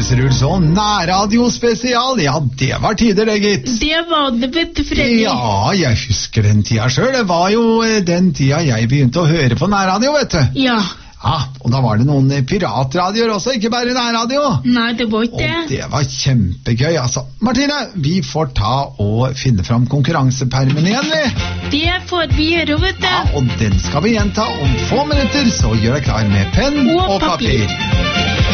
Truls, nærradio spesial. Ja, det var tider det, gitt. Det var det, vet du, Freddy. Ja, jeg husker den tida selv. Det var jo den tida jeg begynte å høre på nærradio, vet du. Ja. Ja, og da var det noen piratradioer også, ikke bare nærradio. Nei, det var ikke det. Og det var kjempegøy, altså. Martine, vi får ta og finne fram konkurransepermen igjen, vi. Det får vi gjøre, vet du. Ja, og den skal vi gjenta om få minutter, så gjør deg klar med penn og papir.